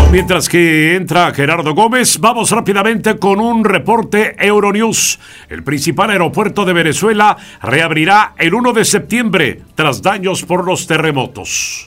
Mientras que entra Gerardo Gómez, vamos rápidamente con un reporte Euronews. El principal aeropuerto de Venezuela reabrirá el 1 de septiembre tras daños por los terremotos.